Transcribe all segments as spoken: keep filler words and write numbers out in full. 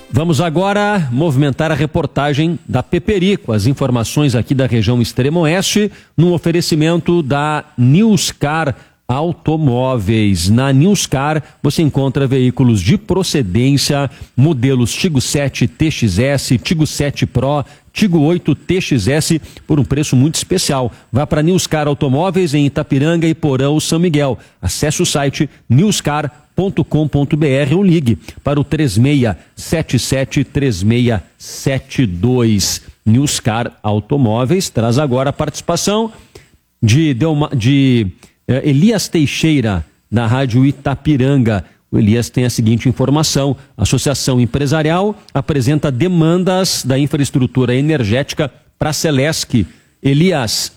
Vamos agora movimentar a reportagem da Peperico, as informações aqui da região Extremo-Oeste, no oferecimento da Newscar Automóveis. Na Newscar você encontra veículos de procedência, modelos Tigo sete T X S, Tigo sete Pro, Tigo oito T X S por um preço muito especial. Vá para Newscar Automóveis em Itapiranga, Iporã, São Miguel. Acesse o site newscar ponto com ponto b r ou ligue para o três seis sete sete três seis sete dois. Newscar Automóveis traz agora a participação de, Delma, de eh, Elias Teixeira, da Rádio Itapiranga. O Elias tem a seguinte informação: a Associação Empresarial apresenta demandas da infraestrutura energética para a Celesc. Elias.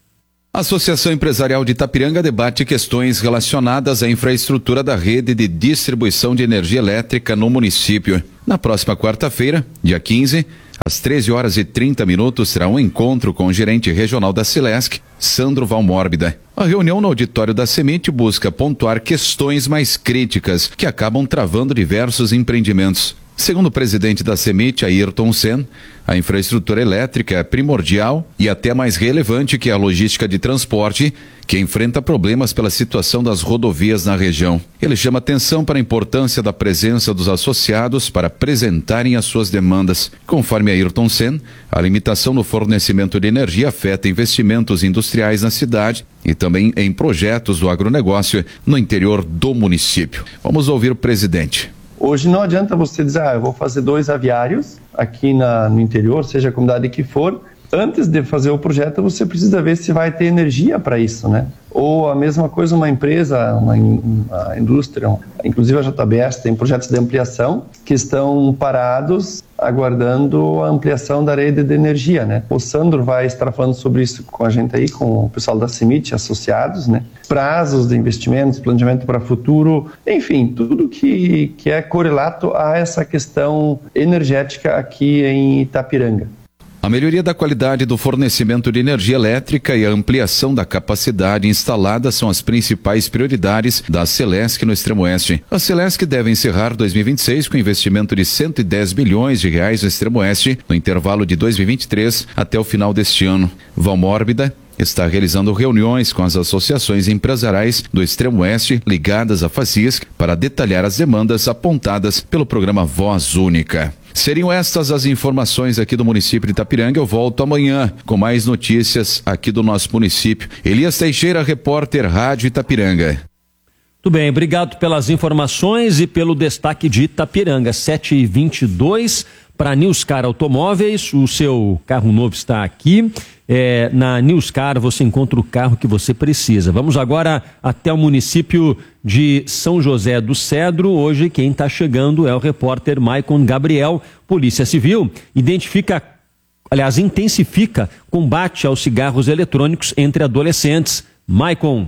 A Associação Empresarial de Itapiranga debate questões relacionadas à infraestrutura da rede de distribuição de energia elétrica no município. Na próxima quarta-feira, dia quinze, às treze horas e trinta minutos, será um encontro com o gerente regional da Celesc, Sandro Valmórbida. A reunião no auditório da Semite busca pontuar questões mais críticas que acabam travando diversos empreendimentos. Segundo o presidente da Semite, Ayrton Sen, a infraestrutura elétrica é primordial e até mais relevante que a logística de transporte, que enfrenta problemas pela situação das rodovias na região. Ele chama atenção para a importância da presença dos associados para apresentarem as suas demandas. Conforme Ayrton Sen, a limitação no fornecimento de energia afeta investimentos industriais na cidade e também em projetos do agronegócio no interior do município. Vamos ouvir o presidente. Hoje não adianta você dizer, ah, eu vou fazer dois aviários aqui na, no interior, seja a comunidade que for. Antes de fazer o projeto, você precisa ver se vai ter energia para isso, né? Ou a mesma coisa uma empresa, uma, uma indústria, inclusive a J B S tem projetos de ampliação que estão parados aguardando a ampliação da rede de energia, né? O Sandro vai estar falando sobre isso com a gente aí, com o pessoal da Semite, associados, né? Prazos de investimentos, planejamento para futuro, enfim, tudo que, que é correlato a essa questão energética aqui em Itapiranga. A melhoria da qualidade do fornecimento de energia elétrica e a ampliação da capacidade instalada são as principais prioridades da Celesc no Extremo-Oeste. A Celesc deve encerrar dois mil e vinte e seis com investimento de cento e dez bilhões de reais no Extremo-Oeste no intervalo de dois mil e vinte e três até o final deste ano. Valmórbida está realizando reuniões com as associações empresariais do Extremo-Oeste ligadas à Facisc para detalhar as demandas apontadas pelo programa Voz Única. Seriam estas as informações aqui do município de Itapiranga. Eu volto amanhã com mais notícias aqui do nosso município. Elias Teixeira, repórter Rádio Itapiranga. Muito bem, obrigado pelas informações e pelo destaque de Itapiranga. sete e vinte e dois para Newscar Automóveis. O seu carro novo está aqui. É, na Newscar você encontra o carro que você precisa. Vamos agora até o município de São José do Cedro. Hoje quem está chegando é o repórter Maicon Gabriel. Polícia Civil identifica, aliás, intensifica combate aos cigarros eletrônicos entre adolescentes. Maicon.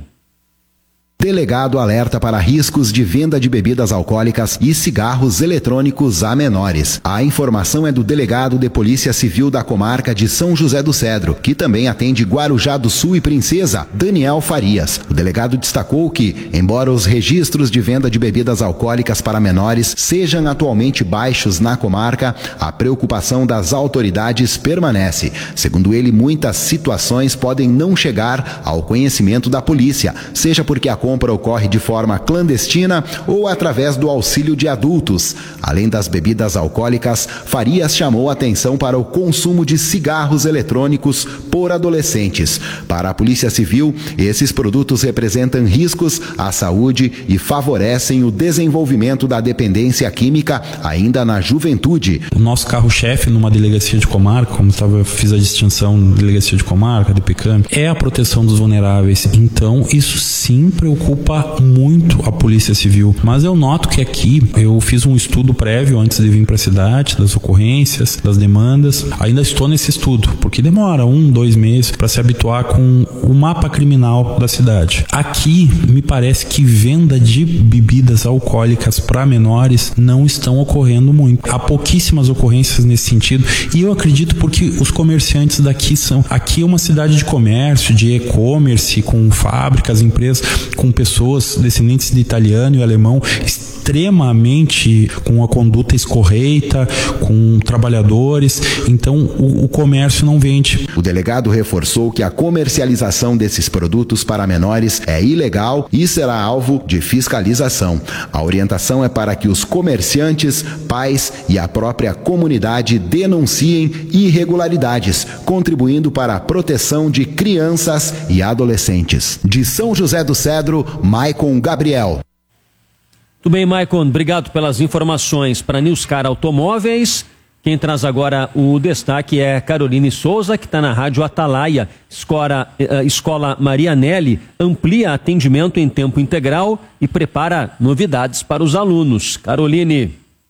Delegado alerta para riscos de venda de bebidas alcoólicas e cigarros eletrônicos a menores. A informação é do delegado de Polícia Civil da comarca de São José do Cedro, que também atende Guarujá do Sul e Princesa, Daniel Farias. O delegado destacou que, embora os registros de venda de bebidas alcoólicas para menores sejam atualmente baixos na comarca, a preocupação das autoridades permanece. Segundo ele, muitas situações podem não chegar ao conhecimento da polícia, seja porque a compra ocorre de forma clandestina ou através do auxílio de adultos. Além das bebidas alcoólicas, Farias chamou atenção para o consumo de cigarros eletrônicos por adolescentes. Para a Polícia Civil, esses produtos representam riscos à saúde e favorecem o desenvolvimento da dependência química ainda na juventude. O nosso carro-chefe numa delegacia de comarca, como eu fiz a distinção delegacia de comarca, de P-Cam, é a proteção dos vulneráveis. Então, isso sim preocupa muito a Polícia Civil. Mas eu noto que aqui eu fiz um estudo prévio antes de vir para a cidade, das ocorrências, das demandas. Ainda estou nesse estudo, porque demora um, dois meses para se habituar com o mapa criminal da cidade. Aqui me parece que venda de bebidas alcoólicas para menores não estão ocorrendo muito. Há pouquíssimas ocorrências nesse sentido e eu acredito porque os comerciantes daqui são... Aqui é uma cidade de comércio, de e-commerce, com fábricas, empresas, com com pessoas descendentes de italiano e alemão, extremamente com a conduta escorreita, com trabalhadores, então o, o comércio não vende. O delegado reforçou que a comercialização desses produtos para menores é ilegal e será alvo de fiscalização. A orientação é para que os comerciantes, pais e a própria comunidade denunciem irregularidades, contribuindo para a proteção de crianças e adolescentes. De São José do Cedro, Maicon Gabriel. Tudo bem, Maicon, obrigado pelas informações. Para Newscar Automóveis, quem traz agora o destaque é Caroline Souza, que está na Rádio Atalaia. Escola, eh, Escola Marianelli amplia atendimento em tempo integral e prepara novidades para os alunos. Caroline.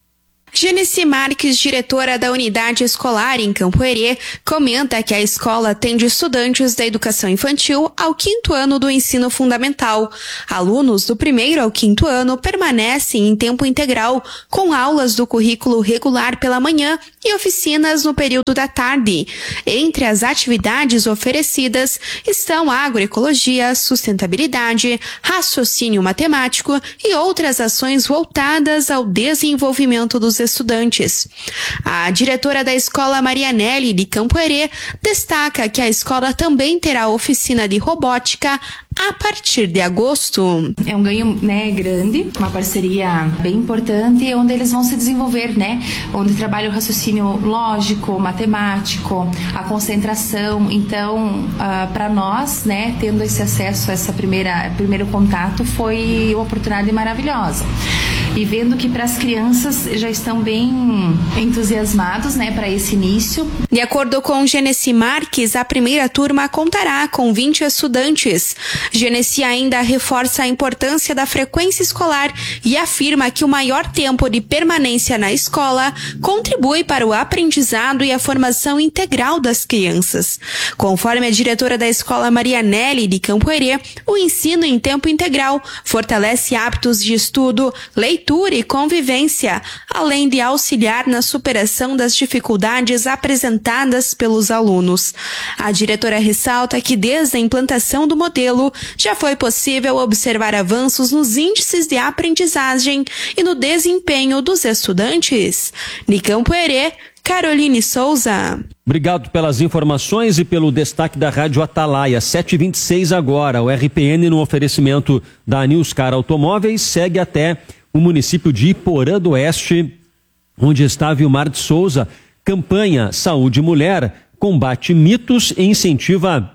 Genesi Marques, diretora da unidade escolar em Campo Herê, comenta que a escola atende estudantes da educação infantil ao quinto ano do ensino fundamental. Alunos do primeiro ao quinto ano permanecem em tempo integral, com aulas do currículo regular pela manhã e oficinas no período da tarde. Entre as atividades oferecidas estão a agroecologia, sustentabilidade, raciocínio matemático e outras ações voltadas ao desenvolvimento dos estudantes. A diretora da Escola Marianelli de Campo Herê destaca que a escola também terá oficina de robótica a partir de agosto. É um ganho, né, grande, uma parceria bem importante, onde eles vão se desenvolver, né, onde trabalha o raciocínio lógico, matemático, a concentração. Então, uh, para nós, né, tendo esse acesso a essa primeira primeiro contato, foi uma oportunidade maravilhosa. E vendo que para as crianças já estão bem entusiasmados, né, para esse início. De acordo com Genesi Marques, a primeira turma contará com vinte estudantes. Genesi ainda reforça a importância da frequência escolar e afirma que o maior tempo de permanência na escola contribui para o aprendizado e a formação integral das crianças. Conforme a diretora da Escola Marianelli de Campo Herê, o ensino em tempo integral fortalece hábitos de estudo, leitura e convivência, além de auxiliar na superação das dificuldades apresentadas pelos alunos. A diretora ressalta que desde a implantação do modelo já foi possível observar avanços nos índices de aprendizagem e no desempenho dos estudantes. De Campo Herê, Caroline Souza. Obrigado pelas informações e pelo destaque da Rádio Atalaia. sete e vinte e seis agora. O R P N, no oferecimento da Newscar Automóveis, segue até o município de Iporã do Oeste, onde está Vilmar de Souza. Campanha Saúde Mulher combate mitos e incentiva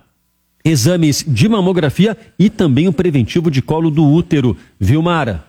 exames de mamografia e também o preventivo de colo do útero. Vilmar.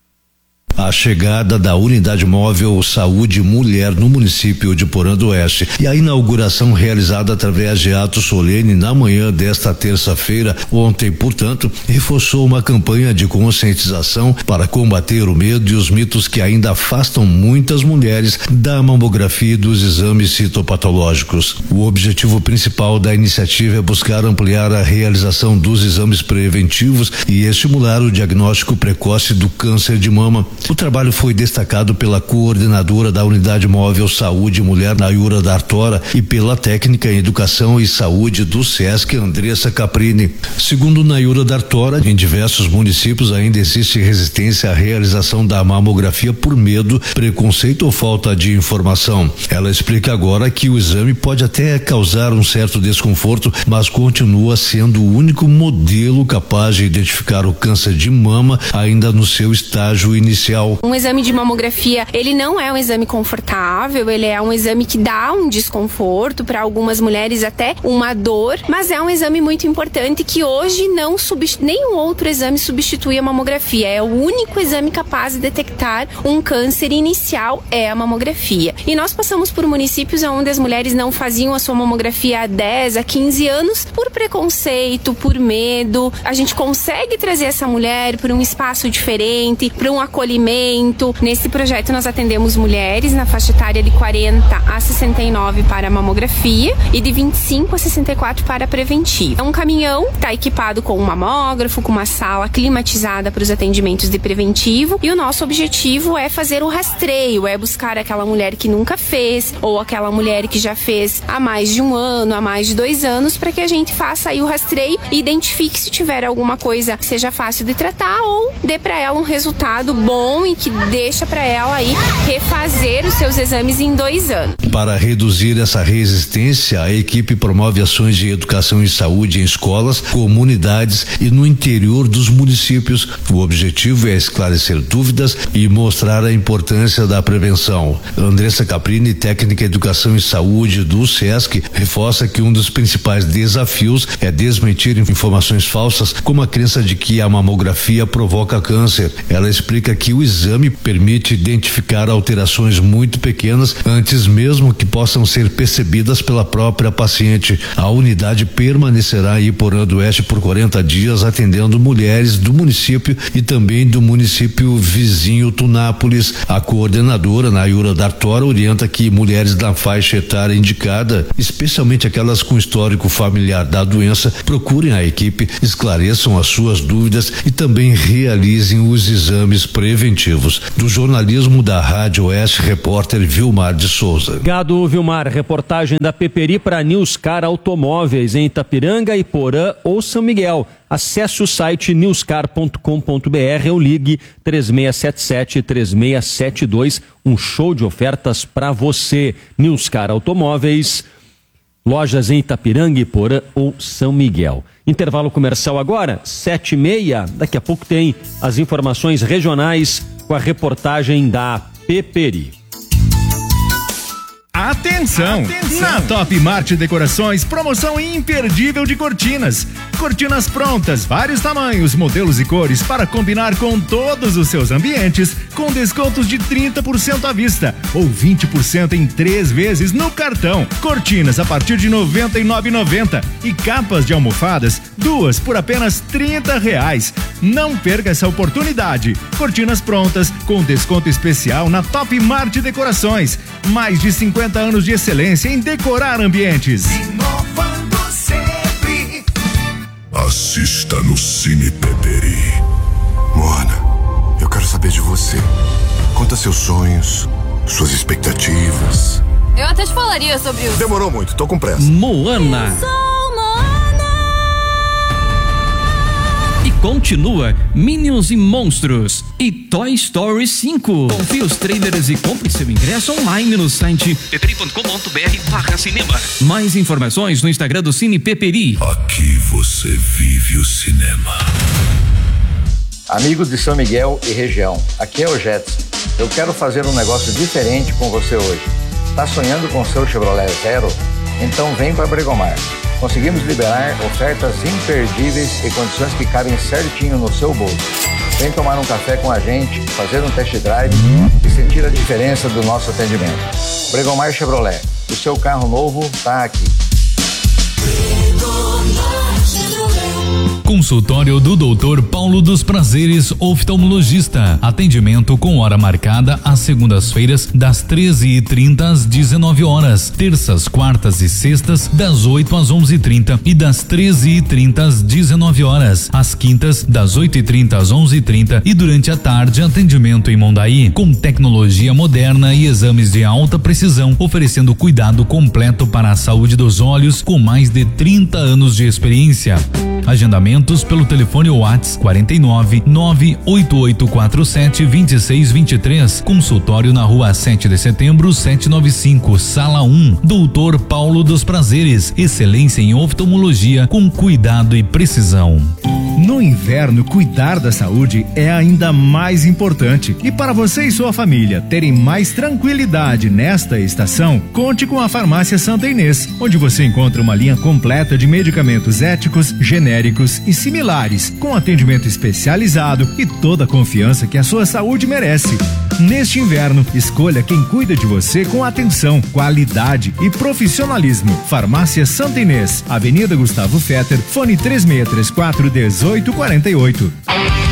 A chegada da Unidade Móvel Saúde Mulher no município de Porã do Oeste e a inauguração realizada através de ato solene na manhã desta terça-feira, ontem, portanto, reforçou uma campanha de conscientização para combater o medo e os mitos que ainda afastam muitas mulheres da mamografia e dos exames citopatológicos. O objetivo principal da iniciativa é buscar ampliar a realização dos exames preventivos e estimular o diagnóstico precoce do câncer de mama. O trabalho foi destacado pela coordenadora da Unidade Móvel Saúde Mulher, Nayura D'Artora, e pela técnica em Educação e Saúde do SESC, Andressa Caprini. Segundo Nayura D'Artora, em diversos municípios ainda existe resistência à realização da mamografia por medo, preconceito ou falta de informação. Ela explica agora que o exame pode até causar um certo desconforto, mas continua sendo o único modelo capaz de identificar o câncer de mama ainda no seu estágio inicial. Um exame de mamografia, ele não é um exame confortável, ele é um exame que dá um desconforto, para algumas mulheres até uma dor, mas é um exame muito importante que hoje não substitui, nenhum outro exame substitui a mamografia. É o único exame capaz de detectar um câncer inicial, é a mamografia. E nós passamos por municípios onde as mulheres não faziam a sua mamografia há dez, a quinze anos, por preconceito, por medo. A gente consegue trazer essa mulher para um espaço diferente, para um acolhimento segmento. Nesse projeto nós atendemos mulheres na faixa etária de quarenta a sessenta e nove para mamografia e de vinte e cinco a sessenta e quatro para preventivo. É um caminhão, está equipado com um mamógrafo, com uma sala climatizada para os atendimentos de preventivo, e o nosso objetivo é fazer o rastreio, é buscar aquela mulher que nunca fez ou aquela mulher que já fez há mais de um ano, há mais de dois anos, para que a gente faça aí o rastreio e identifique se tiver alguma coisa que seja fácil de tratar ou dê para ela um resultado bom e que deixa para ela aí refazer os seus exames em dois anos. Para reduzir essa resistência, a equipe promove ações de educação e saúde em escolas, comunidades e no interior dos municípios. O objetivo é esclarecer dúvidas e mostrar a importância da prevenção. Andressa Caprini, técnica Educação e Saúde do SESC, reforça que um dos principais desafios é desmentir informações falsas, como a crença de que a mamografia provoca câncer. Ela explica que o exame permite identificar alterações muito pequenas antes mesmo que possam ser percebidas pela própria paciente. A unidade permanecerá em Iporã do Oeste por quarenta dias, atendendo mulheres do município e também do município vizinho Tunápolis. A coordenadora, Nayura Dartora, orienta que mulheres da faixa etária indicada, especialmente aquelas com histórico familiar da doença, procurem a equipe, esclareçam as suas dúvidas e também realizem os exames preventivos. Do jornalismo da Rádio Oeste, repórter Vilmar de Souza. Obrigado, Vilmar. Reportagem da Peperi para Newscar Automóveis em Itapiranga, Iporã ou São Miguel. Acesse o site newscar ponto com ponto br ou ligue três seis sete sete, três seis sete dois. Um show de ofertas para você. Newscar Automóveis, lojas em Itapiranga, Iporã ou São Miguel. Intervalo comercial agora, sete e meia. Daqui a pouco tem as informações regionais com a reportagem da Peperi. Atenção! Atenção! Na Top Mart Decorações, promoção imperdível de cortinas. Cortinas prontas, vários tamanhos, modelos e cores para combinar com todos os seus ambientes, com descontos de trinta por cento à vista ou vinte por cento em três vezes no cartão. Cortinas a partir de noventa e nove reais e noventa centavos e capas de almofadas, duas por apenas trinta reais. Não perca essa oportunidade. Cortinas prontas com desconto especial na Top Mart Decorações. Mais de cinquenta anos de excelência em decorar ambientes. Inovando sempre. Assista no Cine Peperi. Moana, eu quero saber de você. Conta seus sonhos, suas expectativas. Eu até te falaria sobre o... Demorou muito, tô com pressa. Moana. E continua Minions e Monstros e Toy Story cinco. Confie os trailers e compre seu ingresso online no site peperi ponto com ponto br barra cinema. Mais informações no Instagram do Cine Peperi. Aqui você vive o cinema. Amigos de São Miguel e região, aqui é o Jetson. Eu quero fazer um negócio diferente com você hoje. Tá sonhando com seu Chevrolet Zero? Então vem para Bregomar. Conseguimos liberar ofertas imperdíveis e condições que cabem certinho no seu bolso. Vem tomar um café com a gente, fazer um test drive e sentir a diferença do nosso atendimento. Bregomar Chevrolet, o seu carro novo está aqui. Consultório do doutor Paulo dos Prazeres, oftalmologista. Atendimento com hora marcada às segundas-feiras, das treze e trinta às dezenove horas. Terças, quartas e sextas, das oito às onze e trinta e das treze e trinta às dezenove horas. Às quintas, das oito e trinta às onze e trinta e durante a tarde, atendimento em Mondaí, com tecnologia moderna e exames de alta precisão, oferecendo cuidado completo para a saúde dos olhos, com mais de trinta anos de experiência. Agendamentos pelo telefone WhatsApp quarenta e nove, nove oito oito quatro sete, dois seis dois três. Consultório na rua sete de setembro, setecentos e noventa e cinco, sala um. doutor Paulo dos Prazeres. Excelência em oftalmologia com cuidado e precisão. No inverno, cuidar da saúde é ainda mais importante. E para você e sua família terem mais tranquilidade nesta estação, conte com a Farmácia Santa Inês, onde você encontra uma linha completa de medicamentos éticos, genéricos e similares, com atendimento especializado e toda a confiança que a sua saúde merece. Neste inverno, escolha quem cuida de você com atenção, qualidade e profissionalismo. Farmácia Santa Inês, Avenida Gustavo Fetter, fone três seis três quatro, um oito quatro oito. Na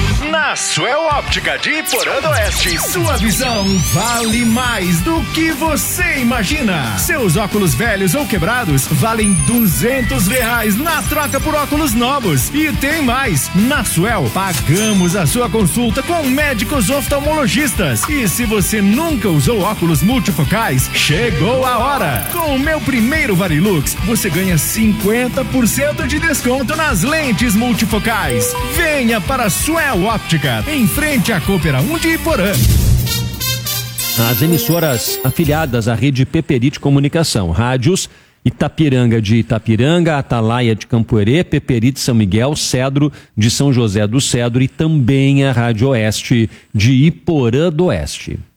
Na Suel Óptica de Iporã do Oeste, sua visão vale mais do que você imagina. Seus óculos velhos ou quebrados valem duzentos reais na troca por óculos novos. E tem mais, na Suel pagamos a sua consulta com médicos oftalmologistas. E se você nunca usou óculos multifocais, chegou a hora. Com o meu primeiro Varilux, você ganha cinquenta por cento de desconto nas lentes multifocais. Venha para a Suel Óptica, em frente à Coopera um de Iporã. As emissoras afiliadas à rede Peperite Comunicação, rádios Itapiranga de Itapiranga, Atalaia de Campoerê, Peperite São Miguel, Cedro de São José do Cedro e também a Rádio Oeste de Iporã do Oeste.